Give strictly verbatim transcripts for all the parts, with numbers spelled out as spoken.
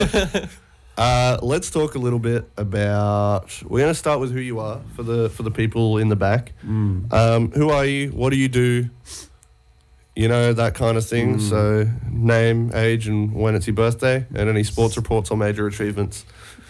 uh, let's talk a little bit about. We're going to start with who you are for the for the people in the back. Mm. Um, who are you? What do you do? You know, that kind of thing. Mm. So, name, age, and when it's your birthday, and any sports reports or major achievements.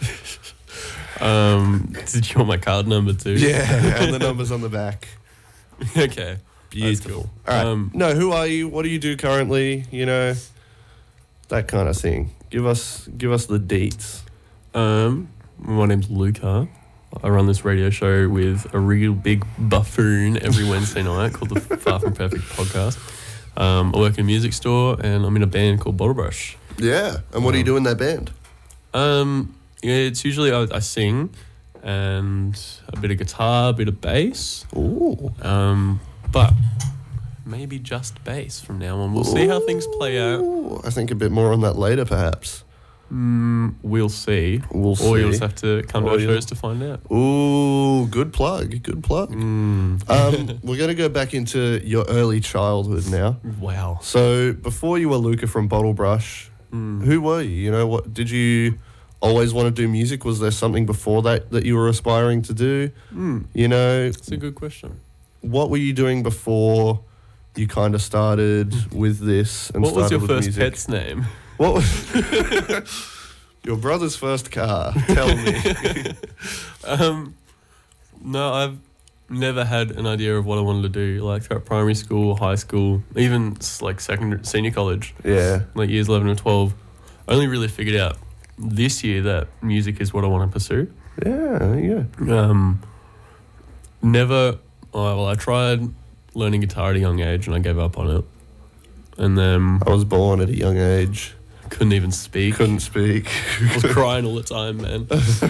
Um, did you want my card number too? Yeah, and the numbers on the back. Okay. Beautiful. Cool. All right. Um, no, who are you? What do you do currently? You know, that kind of thing. Give us, give us the deets. Um, my name's Luca. I run this radio show with a real big buffoon every Wednesday night called the Far From Perfect podcast. Um, I work in a music store and I'm in a band called Bottle Brush. Yeah. And what Um, do you do in that band? Um, yeah, it's usually I, I sing and a bit of guitar, a bit of bass. Ooh. Um, but maybe just bass from now on. We'll see how things play out. Ooh, I think a bit more on that later, perhaps. Mm, we'll see. We'll Or see. you'll just have to come to Or our you'll- shows to find out. Ooh, good plug. Good plug. Mm. Um, we're going to go back into your early childhood now. Wow. So before you were Luca from Bottle Brush, Mm. who were you? You know, what did you always want to do music? Was there something before that that you were aspiring to do? Mm. You know, That's a good question. what were you doing before you kind of started with this and What was started your with first music? pet's name? What was your brother's first car? Tell me. um, no, I've never had an idea of what I wanted to do. Like throughout primary school, high school, even s- like secondary, senior college, Yeah. like years eleven and twelve. I only really figured out this year that music is what I want to pursue. Yeah, yeah. Um, never. Oh, well, I tried learning guitar at a young age and I gave up on it. And then I was born at a young age. couldn't even speak. Couldn't speak. I was crying all the time, man.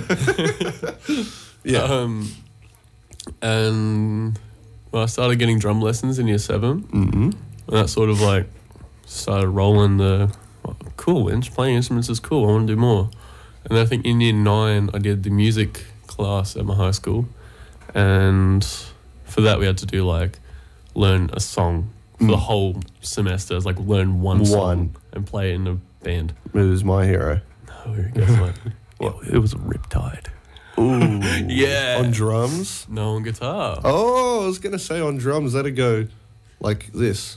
Yeah. Um, and well, I started getting drum lessons in year seven, Mm-hmm. and that sort of like started rolling the oh, cool. ins- Playing instruments is cool. I want to do more. And then I think in year nine, I did the music class at my high school, and for that we had to do like learn a song for the Mm. whole semester. It's like learn one song One. and play it in a band. It was my hero. No, guess what? it, it was a Riptide. Ooh. Yeah. On drums? No, on guitar. Oh, I was going to say on drums, that'd go like this.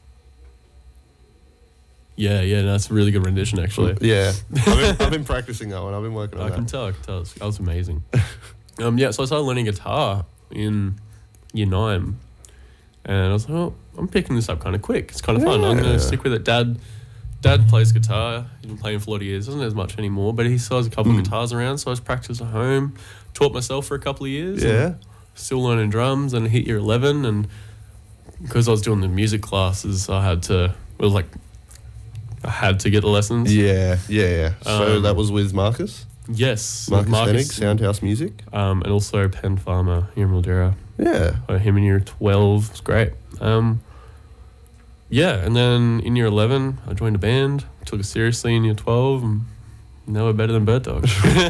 Yeah, yeah, no, that's a really good rendition, actually. Yeah. I've been, I've been practicing that one. I've been working on I can that. tell, I can tell. That was amazing. um, yeah, so I started learning guitar in year nine. And I was like, oh, I'm picking this up kind of quick. It's kind of fun. I'm going Yeah. to stick with it. Dad Dad plays guitar. He's been playing for a lot of years. Doesn't have as much anymore, but he still has a couple Mm. of guitars around. So I was practicing at home. Taught myself for a couple of years. and Yeah. Still learning drums, and I hit year eleven. And because I was doing the music classes, I had to, it was like, I had to get the lessons. Yeah, yeah, yeah. So Um, that was with Marcus? Yes. Marcus, Marcus Hennig, Soundhouse Music? Um, and also Penn Farmer here in Mildura. Yeah. Uh, him in year twelve was great. Um, yeah, and then in year eleven, I joined a band, took it seriously in year twelve, and now we're better than Bird Dog.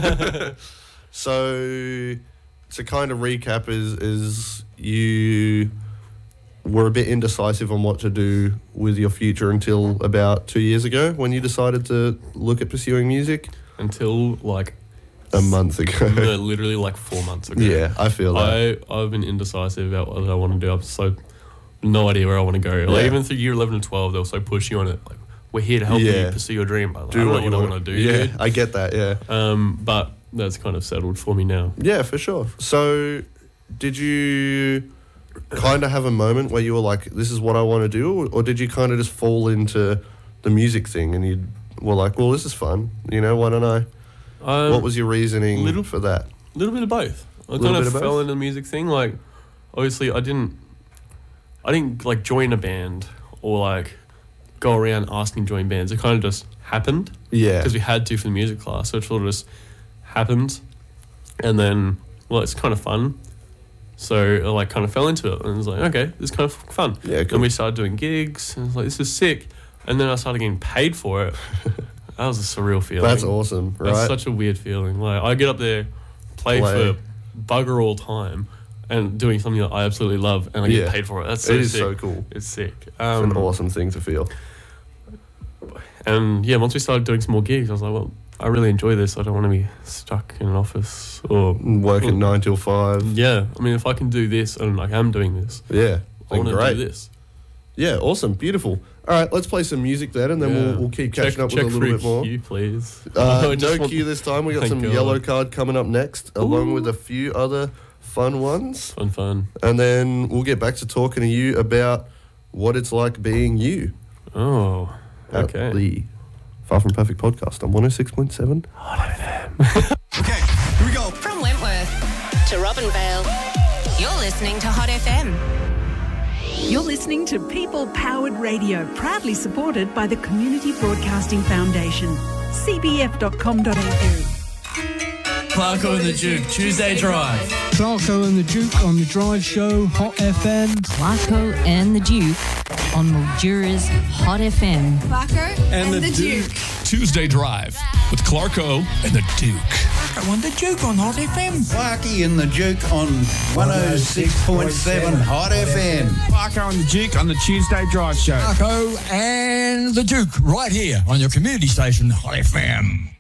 So to kind of recap is is you were a bit indecisive on what to do with your future until about two years ago when you decided to look at pursuing music? Until like A month ago. no, literally like four months ago. Yeah, I feel that. I, I've been indecisive about what I want to do. I've so no idea where I want to go. Like Yeah. even through year eleven and twelve, they were so pushy on it. Like, we're here to help Yeah. you pursue your dream. Like, do I don't what know you what I want want to do, Yeah, dude. I get that, yeah. Um, but that's kind of settled for me now. Yeah, for sure. So did you kind of have a moment where you were like, this is what I want to do? Or, or did you kind of just fall into the music thing and you were like, well, this is fun. You know, why don't I? Um, What was your reasoning little- for that? A little bit of both. I Little kind bit of of fell both? into the music thing. Like, obviously, I didn't, I didn't like join a band or like go around asking to join bands. It kind of just happened Yeah. because we had to for the music class. So it sort of just happened, and then well, it's kind of fun. So I like kind of fell into it, and it was like, okay, this is kind of fun. Yeah, cool. And we started doing gigs, and I was like, this is sick. And then I started getting paid for it. That was a surreal feeling. That's awesome, right? That's such a weird feeling. Like I get up there, play, Play. for bugger all time, and doing something that I absolutely love, and I Yeah. get paid for it. That's so It is sick. so cool. It's sick. It's Um, an awesome thing to feel. and yeah, once we started doing some more gigs, I was like, well, I really enjoy this. I don't want to be stuck in an office or Working or, nine till five. Yeah, I mean, if I can do this and like I'm doing this, Yeah, I want to great. do this. Yeah, awesome, beautiful. All right, let's play some music then, and then Yeah. we'll, we'll keep catching check, up check with a little for bit more. Q, please. Uh, I just no want- cue this time. We got Thank some God. yellow card coming up next, along with a few other fun ones, Fun, fun. and then we'll get back to talking to you about what it's like being you. Oh, At okay. the Far From Perfect podcast on one oh six point seven. Okay, here we go. From Wentworth to Robinvale, you're listening to Hot F M. You're listening to People Powered Radio, proudly supported by the Community Broadcasting Foundation. c b f dot com dot a u. Clarko and the Duke, Tuesday Drive. Clarko and the Duke on the Drive Show, Hot F M. Clarko and the Duke on Mildura's Hot F M. Clarko and, and the, the Duke. Duke. Tuesday Drive with Clarko and the Duke. Clarko and the Duke on Hot F M. Clarky and the Duke on one oh six point seven Hot F M. Clarko and the Duke on the Tuesday Drive Show. Clarko and the Duke right here on your community station, Hot F M.